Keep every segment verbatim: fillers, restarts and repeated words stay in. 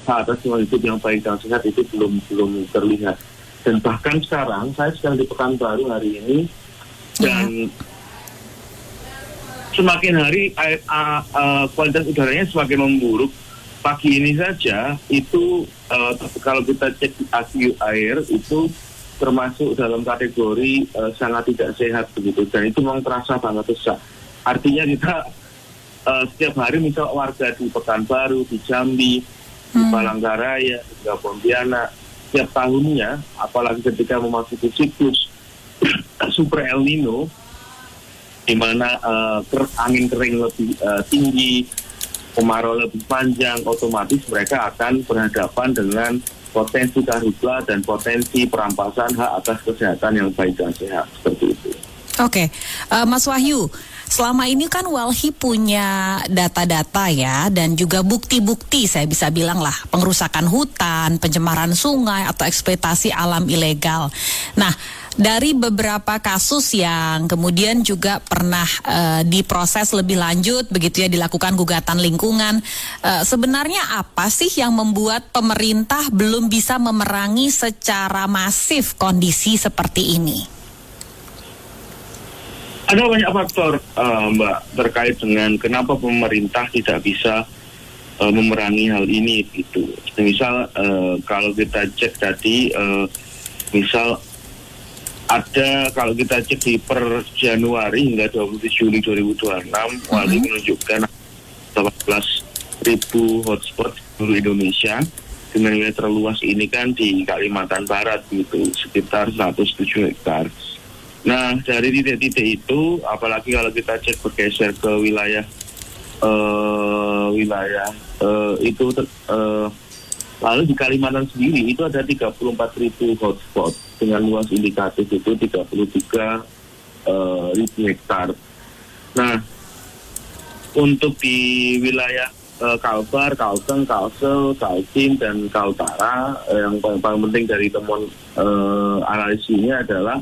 hak atas lingkungan hidup yang baik dan sehat itu belum belum terlihat. Dan bahkan sekarang saya sedang di Pekanbaru hari ini dan yeah. semakin hari air, uh, uh, kualitas udaranya semakin memburuk. Pagi ini saja itu uh, kalau kita cek A Q air itu termasuk dalam kategori uh, sangat tidak sehat begitu, dan itu memang terasa banget besar. Artinya kita uh, setiap hari misal warga di Pekanbaru, di Jambi, hmm. di Palangkaraya, di Pontianak, setiap tahunnya, apalagi ketika memasuki siklus Super El Nino, di mana uh, angin kering lebih uh, tinggi, kemarau lebih panjang, otomatis mereka akan berhadapan dengan potensi karhutla dan potensi perampasan hak atas kesehatan yang baik dan sehat, seperti itu. Oke, okay. uh, Mas Wahyu, selama ini kan Walhi punya data-data ya, dan juga bukti-bukti saya bisa bilang lah, pengrusakan hutan, pencemaran sungai, atau eksploitasi alam ilegal. Nah, dari beberapa kasus yang kemudian juga pernah uh, diproses lebih lanjut, begitu ya, dilakukan gugatan lingkungan, uh, sebenarnya apa sih yang membuat pemerintah belum bisa memerangi secara masif kondisi seperti ini? Ada banyak faktor, uh, Mbak, terkait dengan kenapa pemerintah tidak bisa uh, memerangi hal ini gitu. Misal uh, kalau kita cek tadi, uh, misal ada, kalau kita cek di per Januari hingga dua puluh tujuh Juli dua ribu dua puluh enam, mm-hmm. Walhi menunjukkan delapan belas ribu hotspot di seluruh Indonesia, dengan wilayah terluas ini kan di Kalimantan Barat gitu, sekitar seratus tujuh hektar. Nah, dari titik-titik itu, apalagi kalau kita cek bergeser ke wilayah uh, wilayah uh, itu uh, lalu di Kalimantan sendiri itu ada tiga puluh empat ribu hotspot dengan luas indikatif itu tiga puluh tiga ribu hektar. Nah, untuk di wilayah uh, Kalbar, Kalteng, Kalsel, Kaltim, dan Kaltara, uh, yang paling, paling penting dari temuan uh, analisis ini adalah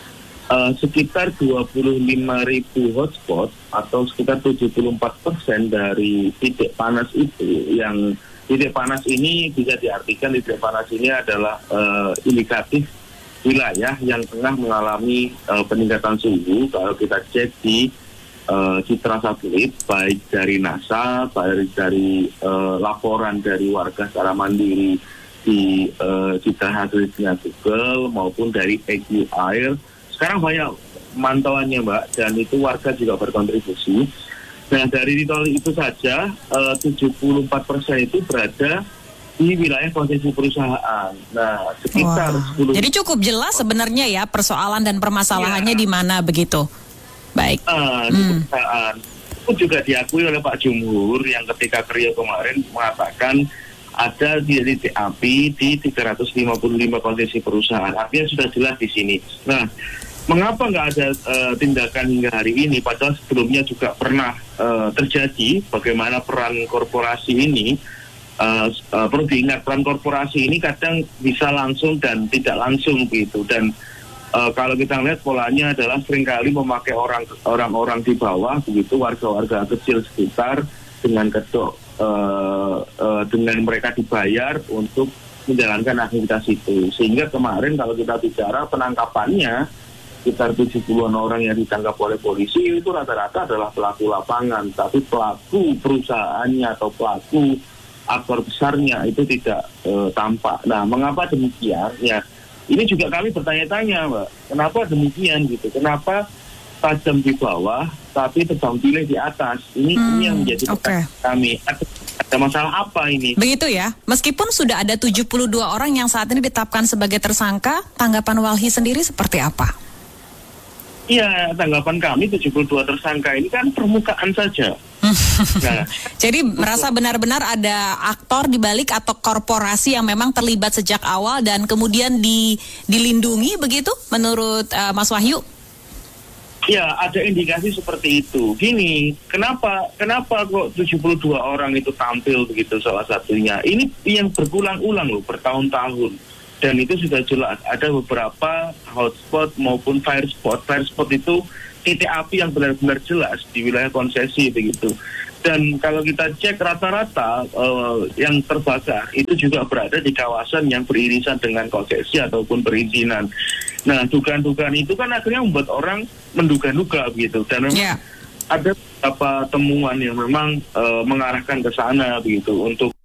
uh, sekitar dua puluh lima ribu hotspot atau sekitar tujuh puluh empat persen dari titik panas itu. Yang titik panas ini bisa diartikan titik panas ini adalah uh, indikatif wilayah yang tengah mengalami uh, peningkatan suhu. Kalau kita cek di uh, citra satelit, baik dari NASA, baik dari uh, laporan dari warga secara mandiri di uh, citra satelitnya Google, maupun dari A Q Air. Sekarang banyak mantauannya, Mbak, dan itu warga juga berkontribusi. Nah, dari itu saja, uh, tujuh puluh empat persen itu berada di wilayah konsesi perusahaan. Nah, sekitar wow. sepuluh. Jadi cukup jelas sebenarnya ya persoalan dan permasalahannya ya. Di mana begitu. Baik. Uh, di hmm. perusahaan. Itu juga diakui oleh Pak Jumhur yang ketika Rio kemarin mengatakan ada di titik api di tiga ratus lima puluh lima konsesi perusahaan. Artinya sudah jelas di sini. Nah, mengapa nggak ada uh, tindakan hingga hari ini? Padahal sebelumnya juga pernah uh, terjadi. Bagaimana peran korporasi ini? Uh, uh, perlu diingat, peran korporasi ini kadang bisa langsung dan tidak langsung begitu, dan uh, kalau kita lihat polanya adalah seringkali memakai orang orang-orang di bawah begitu, warga-warga kecil sekitar dengan kedok uh, uh, dengan mereka dibayar untuk menjalankan aktivitas itu, sehingga kemarin kalau kita bicara penangkapannya sekitar tujuh puluhan orang yang ditangkap oleh polisi itu rata-rata adalah pelaku lapangan, tapi pelaku perusahaannya atau pelaku aktor besarnya itu tidak e, tampak. Nah, mengapa demikian? Ya, ini juga kami bertanya-tanya, Mbak. Kenapa demikian gitu? Kenapa tajam di bawah tapi tebang pilih di atas? Ini, hmm, ini yang menjadi pertanyaan okay. kami. Ada, ada masalah apa ini? Begitu ya. Meskipun sudah ada tujuh puluh dua orang yang saat ini ditetapkan sebagai tersangka, tanggapan Walhi sendiri seperti apa? Iya, tanggapan kami tujuh puluh dua tersangka ini kan permukaan saja. Nah, jadi merasa benar-benar ada aktor di balik atau korporasi yang memang terlibat sejak awal dan kemudian di, dilindungi begitu menurut uh, Mas Wahyu? Ya, ada indikasi seperti itu. Gini, kenapa kenapa kok tujuh puluh dua orang itu tampil begitu salah satunya? Ini yang berulang-ulang loh bertahun-tahun. Dan itu sudah jelas ada beberapa hotspot maupun fire spot. Fire spot itu titik api yang benar-benar jelas di wilayah konsesi begitu. Dan kalau kita cek rata-rata uh, yang terbakar itu juga berada di kawasan yang beririsan dengan konsesi ataupun perizinan. Nah, dugaan-dugaan itu kan akhirnya membuat orang menduga-duga begitu. Dan memang yeah. ada beberapa temuan yang memang uh, mengarahkan ke sana begitu untuk